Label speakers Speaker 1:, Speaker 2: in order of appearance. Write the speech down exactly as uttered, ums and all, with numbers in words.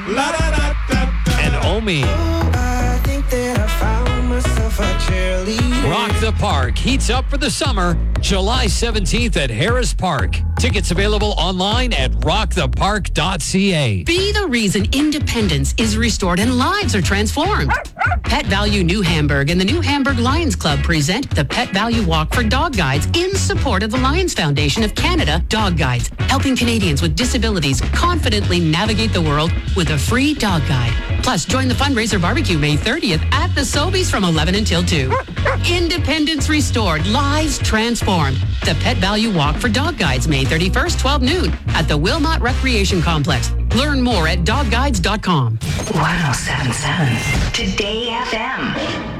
Speaker 1: and Omi.
Speaker 2: I think that I found myself a cheerleader.
Speaker 1: Rock the Park heats up for the summer, July seventeenth at Harris Park. Tickets available online at rock the park dot c a.
Speaker 3: Be the reason independence is restored and lives are transformed. Pet Value New Hamburg and the New Hamburg Lions Club present the Pet Value Walk for Dog Guides in support of the Lions Foundation of Canada Dog Guides, helping Canadians with disabilities confidently navigate the world with a free dog guide. Plus, join the fundraiser barbecue May thirtieth at the Sobeys from eleven until two. Independence restored, lives transformed. The Pet Value Walk for Dog Guides May thirty-first, twelve noon at the Wilmot Recreation Complex. Learn more at dog guides dot com.
Speaker 4: one oh seven point seven Today F M.